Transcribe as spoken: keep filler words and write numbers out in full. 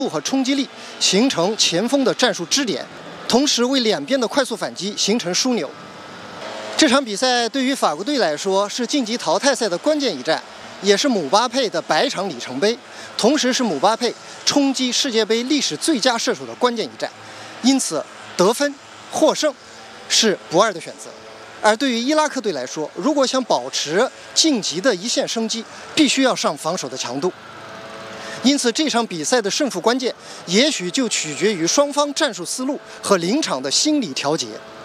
度和冲击力，形成前锋的战术支点，同时为两边的快速反击形成枢纽。这场比赛对于法国队来说是晋级淘汰赛的关键一战，也是姆巴佩的百场里程碑，同时是姆巴佩冲击世界杯历史最佳射手的关键一战。因此，得分获胜是不二的选择。而对于伊拉克队来说，如果想保持晋级的一线生机，必须要上防守的强度。因此，这场比赛的胜负关键，也许就取决于双方战术思路和临场的心理调节。